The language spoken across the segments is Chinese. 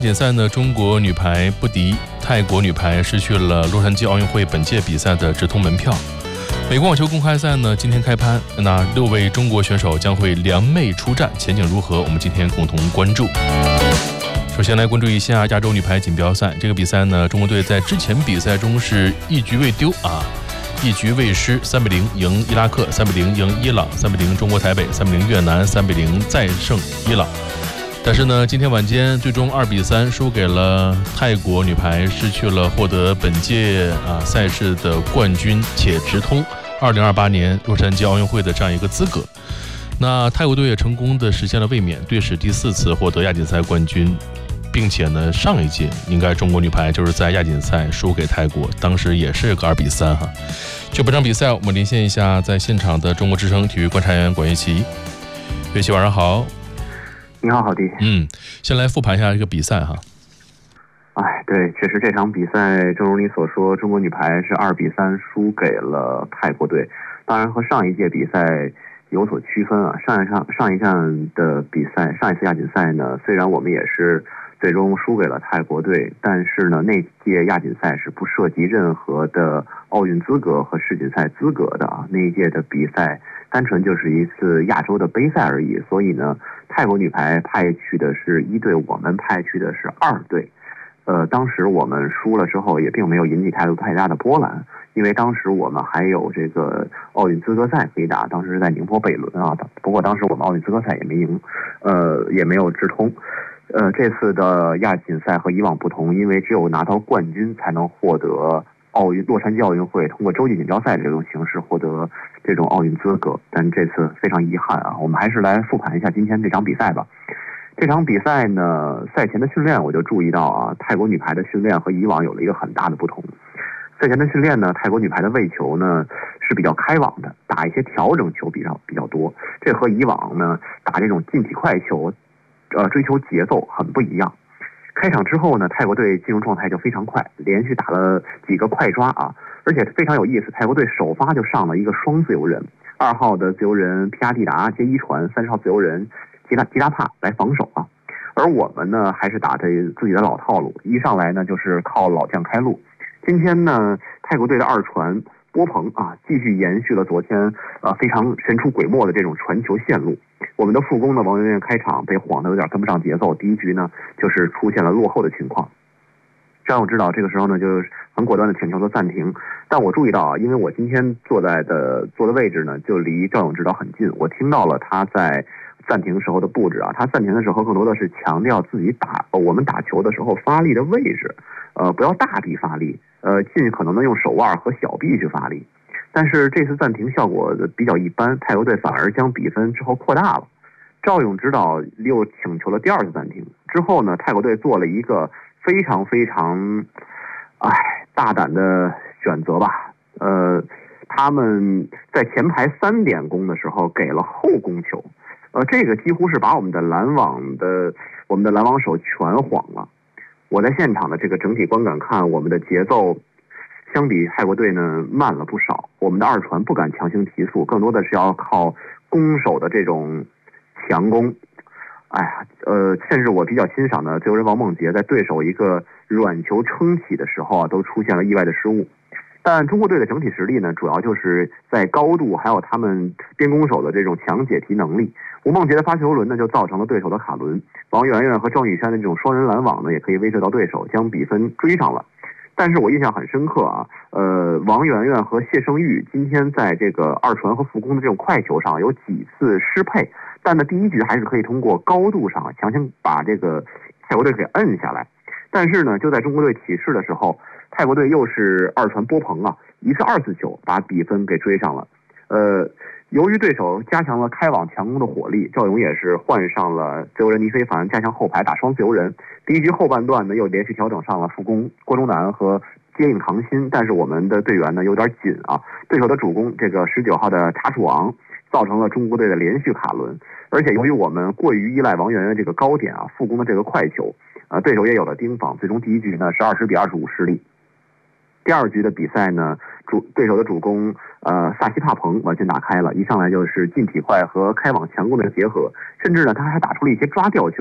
锦赛呢，中国女排不敌泰国女排，失去了洛杉矶奥运会本届比赛的直通门票。美国网球公开赛呢，今天开拍，那6位中国选手将会联袂出战，前景如何？我们今天共同关注。首先来关注一下亚洲女排锦标赛，这个比赛呢，中国队在之前比赛中是一局未丢一局未失，3比0赢伊拉克，3比0赢伊朗，3比0中国台北，3比0越南，3比0再胜伊朗。但是呢，今天晚间最终2比3输给了泰国女排，失去了获得本届赛事的冠军且直通2028年洛杉矶奥运会的这样一个资格。那泰国队也成功的实现了卫冕，队史第4次获得亚锦赛冠军，并且呢，上一届应该中国女排就是在亚锦赛输给泰国，当时也是个2比3哈。就本场比赛，我们连线一下在现场的中国之声体育观察员管乐琪。乐琪晚上好。 你好，郝迪。 先来复盘一下这个比赛哈。 对，确实这场比赛正如你所说，中国女排是2比3输给了泰国队。当然和上一届比赛有所区分啊。上一站的比赛，上一次亚锦赛呢，虽然我们也是最终输给了泰国队，但是呢，那届亚锦赛是不涉及任何的奥运资格和世锦赛资格的啊。那一届的比赛单纯就是一次亚洲的杯赛而已，所以呢，泰国女排派去的是1队，我们派去的是2队。当时我们输了之后，也并没有引起太大的波澜，因为当时我们还有这个奥运资格赛可以打，当时是在宁波北仑啊。不过当时我们奥运资格赛也没赢，也没有直通。这次的亚锦赛和以往不同，因为只有拿到冠军才能获得洛杉矶奥运会通过洲际锦标赛这种形式获得这种奥运资格，但这次非常遗憾啊。我们还是来复盘一下今天这场比赛吧。这场比赛呢，赛前的训练我就注意到啊，泰国女排的训练和以往有了一个很大的不同。赛前的训练呢，泰国女排的喂球呢是比较开网的，打一些调整球比较多，这和以往呢打这种近体快球，追求节奏很不一样。开场之后呢，泰国队进入状态就非常快，连续打了几个快抓啊，而且非常有意思，泰国队首发就上了一个双自由人，2号的自由人皮亚蒂达接一传，3号自由人吉拉帕来防守啊。而我们呢，还是打着自己的老套路，一上来呢就是靠老将开路。今天呢，泰国队的2传波鹏继续延续了昨天非常神出鬼没的这种传球线路。我们的副攻呢，王媛媛开场被晃得有点跟不上节奏，第一局呢就是出现了落后的情况。张永指导这个时候呢就很果断的请求了暂停，但我注意到啊，因为我今天坐的位置呢就离赵永指导很近，我听到了他在暂停时候的布置啊，他暂停的时候更多的是强调自己我们打球的时候发力的位置，不要大臂发力，尽可能的用手腕和小臂去发力。但是这次暂停效果比较一般，泰国队反而将比分之后扩大了。赵永指导又请求了第2次暂停，之后呢，泰国队做了一个非常非常大胆的选择吧。他们在前排3点攻的时候给了后攻球，这个几乎是把我们的拦网手全晃了。我在现场的这个整体观感看，我们的节奏相比泰国队呢慢了不少，我们的2传不敢强行提速，更多的是要靠攻守的这种强攻。甚至我比较欣赏的自由人王梦洁在对手一个软球撑起的时候都出现了意外的失误。但中国队的整体实力呢，主要就是在高度还有他们边攻手的这种强解题能力。吴梦洁的发球轮呢，就造成了对手的卡轮。王媛媛和庄雨珊的这种双人拦网呢，也可以威慑到对手，将比分追上了。但是我印象很深刻啊，王媛媛和谢胜玉今天在这个2传和副攻的这种快球上有几次失配，但呢第一局还是可以通过高度上强行把这个泰国队给摁下来。但是呢，就在中国队起势的时候，泰国队又是2传波鹏一次2次球把比分给追上了。由于对手加强了开网强攻的火力，赵勇也是换上了自由人倪非凡，加强后排打双自由人。第一局后半段呢，又连续调整上了副攻郭忠南和接应唐鑫，但是我们的队员呢有点紧啊，对手的主攻这个19号的查楚昂造成了中国队的连续卡轮，而且由于我们过于依赖王媛媛这个高点副攻的这个快球，对手也有了盯防，最终第一局呢是20比25失利。第2局的比赛呢，对手的主攻萨西帕彭完全打开了，一上来就是近体快和开网强攻的结合，甚至呢他还打出了一些抓吊球。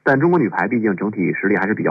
但中国女排毕竟整体实力还是比较